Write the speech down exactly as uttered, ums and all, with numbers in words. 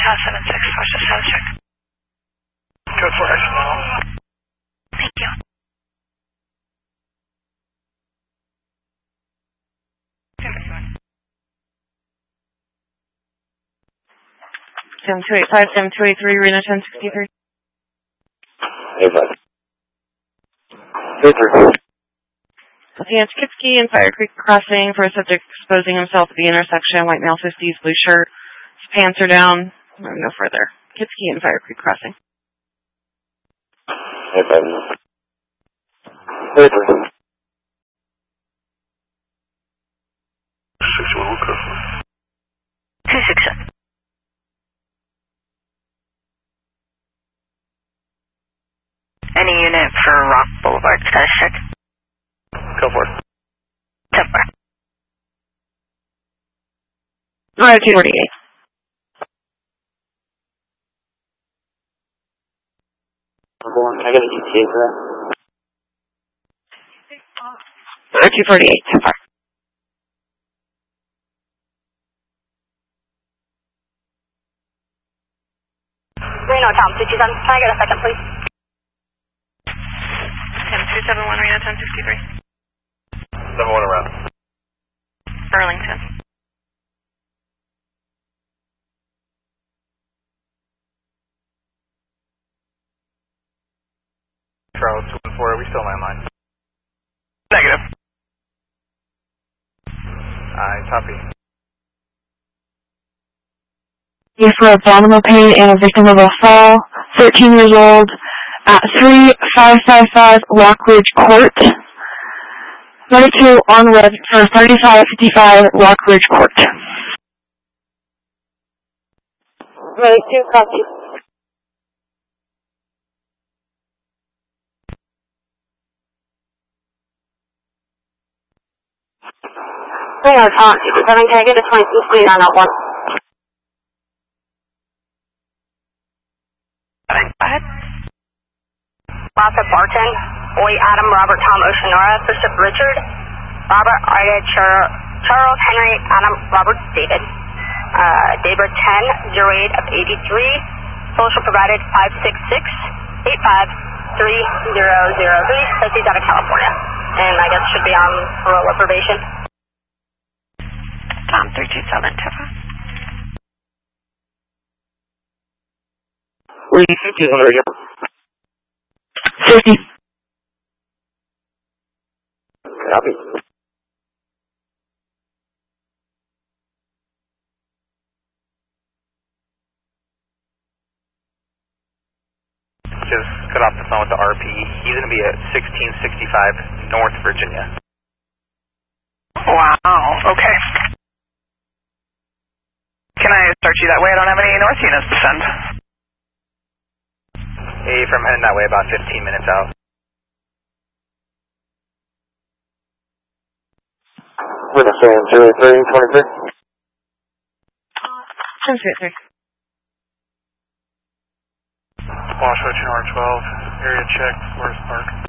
South seven six, watch the south check. Go for it. Thank you. seven two eight five, seven two eight three, Reno ten sixty-three. eight five. eight three. Lieutenant Kitsky and Fire Creek Crossing for a subject exposing himself at the intersection. White male fifties, blue shirt. His pants are down. No further. Kitsky and Fire Creek Crossing. eight five. eight three. six one, okay. two six seven. Any unit for Rock Boulevard, status check. Go for it. ten four. Alright, two forty-eight. Can I get an E T A for that? Alright, two forty-eight, ten four. Reno, Tom, two two seven. Can I get a second, please? Tim two seven one, Reno ten sixty-three. seven one around. Burlington. Charles two one four, are we still landline? Negative. Aye, copy. For abdominal pain and a victim of a fall, thirteen years old, at three five five five Rockridge Court. ninety-two on red for thirty-five fifty-five Rockridge Court. ninety-two, copy. Reno, Tom, two two seven, can I get a twenty-two speed on that one? Go ahead. Alpha Barton, Boy Adam, Robert Tom Oceanora, Bishop Richard, Robert Ida Char- Charles Henry Adam Robert David, uh, David ten, zero eight of eighty-three, social provided five six six eight five three zero zero three, says he's out of California, and I guess should be on parole or probation. Tom three two seven, Tifa. Where are you fifty on the radio? fifty. Copy. Just cut off the phone with the R P. He's going to be at sixteen sixty-five North Virginia. Wow, okay. Can I start you that way? I don't have any north units to send. Hey, from heading that way about fifteen minutes out. We're going to say zero three twenty-three. ten three. Washoe, R twelve, area check, Forest Park.